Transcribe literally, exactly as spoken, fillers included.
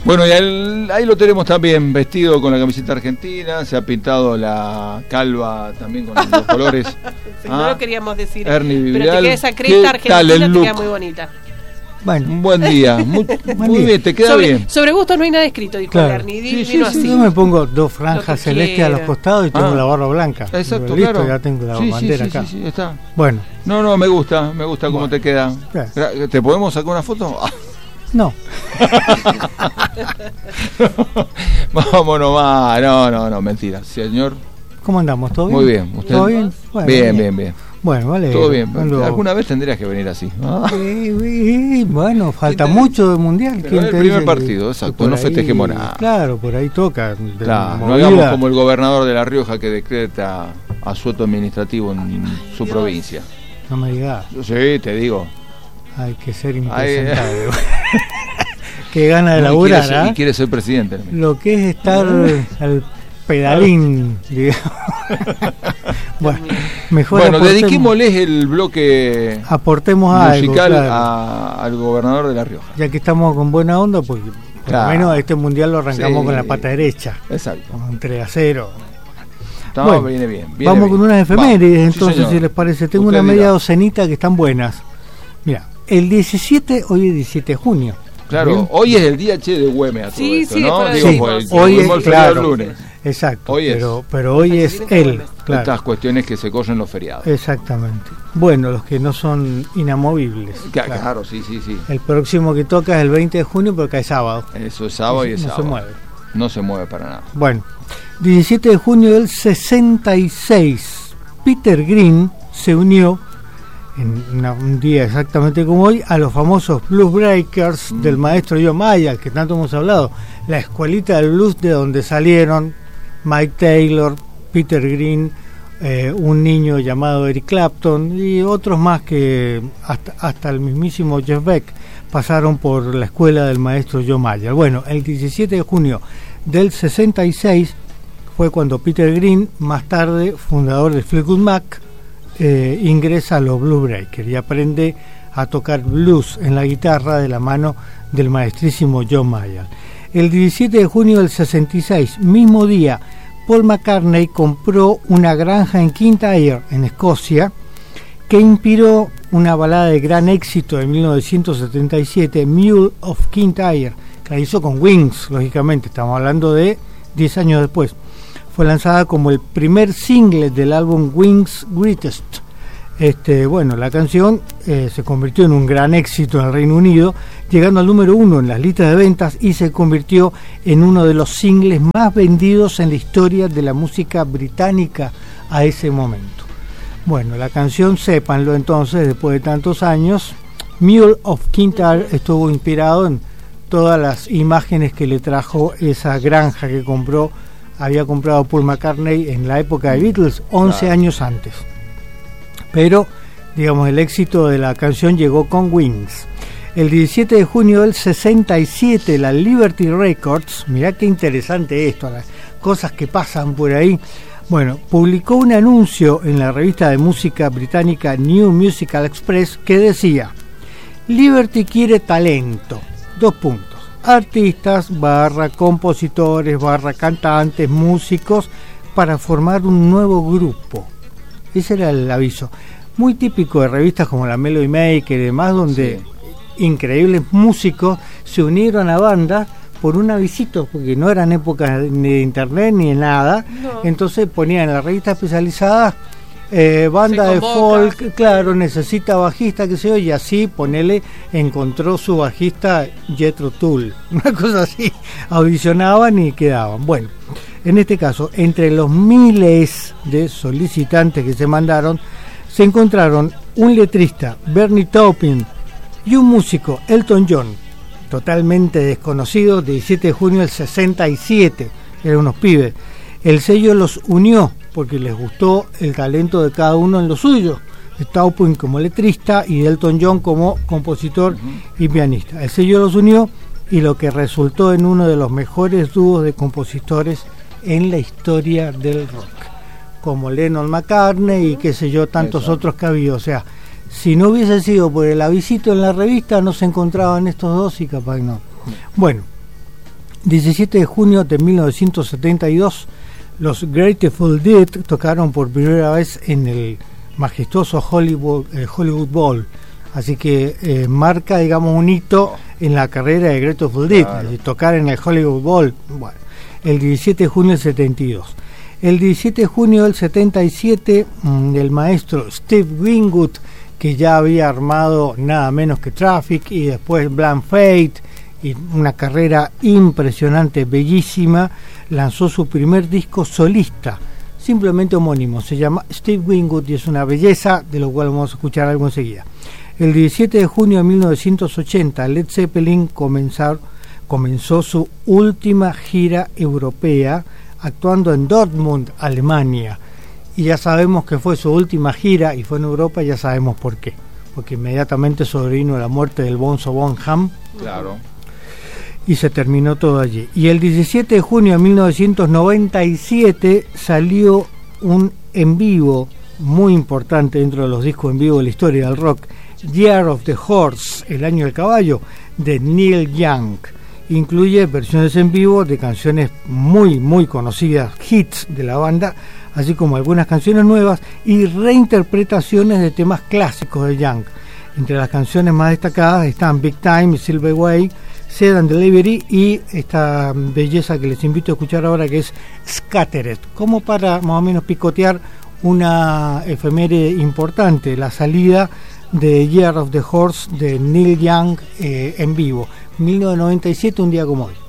Bueno, y el, ahí lo tenemos también, vestido con la camiseta argentina, se ha pintado la calva también con los colores. Sí, ah, no lo queríamos decir, Ernie pero Vidal. te queda esa cresta argentina, te queda muy bonita. Bueno, un buen día, muy, muy bien, te queda sobre, bien. Sobre gusto no hay nada escrito, dijo claro. Ernie. Sí, Di, sí, sí, sí, así. yo me pongo dos franjas celestes quiera. a los costados y tengo ah, la barra blanca. Exacto, listo, claro. ya tengo la sí, bandera sí, sí, acá. Sí, sí, está. Bueno. No, no, me gusta, me gusta cómo bueno. te queda. Claro. ¿Te podemos sacar una foto? No. Vamos nomás, no, no, no, mentira. Señor. ¿Cómo andamos? ¿Todo bien? Muy bien. ¿Usted? ¿Todo bien? Bueno, bien, bien, bien, bien. Bueno, vale. Todo bien. Cuando... Alguna vez tendrías que venir así. Ah. Sí, sí, bueno, falta mucho del mundial. Pero es el primer partido, que, exacto. Que no festejemos nada. Claro, por ahí toca. Claro, no hagamos como el gobernador de La Rioja que decreta asueto administrativo en su Dios. provincia. No me digas. Sí, te digo. Hay que ser impresentable. Que gana de no, laburar, y quiere, ser, y quiere ser presidente. Lo que es estar al pedalín, digamos. Bueno, mejor bueno, dediquémosles el bloque aportemos musical algo, claro. a, al gobernador de La Rioja. Ya que estamos con buena onda, porque por claro. lo menos este mundial lo arrancamos sí. con la pata derecha. Exacto. Con un tres a cero. No, bueno, viene bien. Viene vamos bien. con unas efemérides, Va. entonces, sí, si les parece. Tengo Usted una media dirá. docenita que están buenas. Mira, el diecisiete, hoy es diecisiete de junio. Claro, ¿bien? Hoy es el día che de Güemes a todo sí, esto, sí, ¿no? sí, Digo, sí, pues, hoy es, el claro, lunes. Exacto, hoy es. Pero, pero hoy es él, claro. Estas cuestiones que se corren los feriados. Exactamente. Bueno, los que no son inamovibles. Claro, claro sí, sí, sí. El próximo que toca es el veinte de junio porque es sábado. Eso es sábado y es no sábado. No se mueve. No se mueve para nada. Bueno, diecisiete de junio del sesenta y seis, Peter Green se unió en una, un día exactamente como hoy a los famosos Blues Breakers mm. del maestro John Mayall, que tanto hemos hablado, la escuelita del blues de donde salieron Mike Taylor, Peter Green, eh, un niño llamado Eric Clapton y otros más que hasta, hasta el mismísimo Jeff Beck pasaron por la escuela del maestro John Mayall. Bueno, el diecisiete de junio del sesenta y seis fue cuando Peter Green, más tarde fundador de Fleetwood Mac, Eh, ingresa a los Blues Breakers y aprende a tocar blues en la guitarra de la mano del maestrísimo John Mayall. El diecisiete de junio del sesenta y seis, mismo día, Paul McCartney compró una granja en Kintyre, en Escocia, que inspiró una balada de gran éxito de mil novecientos setenta y siete, Mule of Kintyre, que la hizo con Wings, lógicamente, estamos hablando de diez años después. Fue lanzada como el primer single del álbum Wings Greatest. Este, bueno, la canción eh, se convirtió en un gran éxito en el Reino Unido, llegando al número uno en las listas de ventas y se convirtió en uno de los singles más vendidos en la historia de la música británica a ese momento. Bueno, la canción, sépanlo entonces, después de tantos años, Mule of Kintyre estuvo inspirado en todas las imágenes que le trajo esa granja que compró había comprado Paul McCartney en la época de Beatles, once claro. años antes. Pero, digamos, el éxito de la canción llegó con Wings. El diecisiete de junio del sesenta y siete, la Liberty Records, mirá qué interesante esto, las cosas que pasan por ahí. Bueno, publicó un anuncio en la revista de música británica New Musical Express que decía: Liberty quiere talento, dos puntos. Artistas, barra compositores, barra cantantes, músicos, para formar un nuevo grupo. Ese era el aviso. Muy típico de revistas como la Melody Maker y demás, donde sí. increíbles músicos se unieron a bandas por un avisito, porque no eran épocas ni de internet ni de nada. No. Entonces ponían en la revista especializada Eh, banda de folk, claro, necesita bajista, que se oye, y así, ponele, encontró su bajista Jethro Tull, una cosa así, audicionaban y quedaban. Bueno, en este caso, entre los miles de solicitantes que se mandaron, se encontraron un letrista, Bernie Taupin, y un músico, Elton John, totalmente desconocido, diecisiete de junio del sesenta y siete, eran unos pibes. El sello los unió porque les gustó el talento de cada uno en lo suyo. Taupin como letrista y Elton John como compositor uh-huh. y pianista. El sello los unió y lo que resultó en uno de los mejores dúos de compositores en la historia del rock, como Lennon McCartney y qué sé yo, tantos Exacto. otros que había. O sea, si no hubiese sido por el avisito en la revista, no se encontraban estos dos y capaz no. Bueno, diecisiete de junio de mil novecientos setenta y dos, los Grateful Dead tocaron por primera vez en el majestuoso Hollywood, eh, Hollywood Bowl. Así que eh, marca, digamos, un hito en la carrera de Grateful Dead, claro. Es tocar en el Hollywood Bowl. Bueno, el diecisiete de junio del setenta y dos. El diecisiete de junio del setenta y siete, mmm, el maestro Steve Winwood, que ya había armado nada menos que Traffic y después Blind Fate, y una carrera impresionante, bellísima, lanzó su primer disco solista, simplemente homónimo, se llama Steve Winwood y es una belleza, de lo cual vamos a escuchar algo enseguida. El diecisiete de junio de mil novecientos ochenta, Led Zeppelin comenzar, comenzó su última gira europea, actuando en Dortmund, Alemania. Y ya sabemos que fue su última gira y fue en Europa, ya sabemos por qué. Porque inmediatamente sobrevino la muerte del Bonzo Bonham. Claro. Y se terminó todo allí. Y el diecisiete de junio de mil novecientos noventa y siete salió un en vivo muy importante dentro de los discos en vivo de la historia del rock, Year of the Horse, el año del caballo, de Neil Young. Incluye versiones en vivo de canciones muy, muy conocidas, hits de la banda, así como algunas canciones nuevas y reinterpretaciones de temas clásicos de Young. Entre las canciones más destacadas están Big Time, Silver Way, Sad and Delivery y esta belleza que les invito a escuchar ahora, que es Scattered, como para más o menos picotear una efeméride importante, la salida de Year of the Horse de Neil Young eh, en vivo, mil novecientos noventa y siete, un día como hoy.